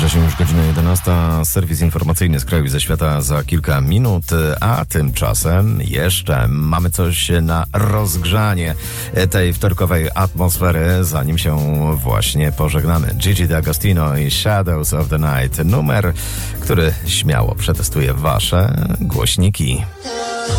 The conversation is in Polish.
się już godzina 11. Serwis informacyjny z kraju i ze świata za kilka minut, a tymczasem jeszcze mamy coś na rozgrzanie tej wtorkowej atmosfery, zanim się właśnie pożegnamy. Gigi D'Agostino i Shadows of the Night. Numer, który śmiało przetestuje wasze głośniki.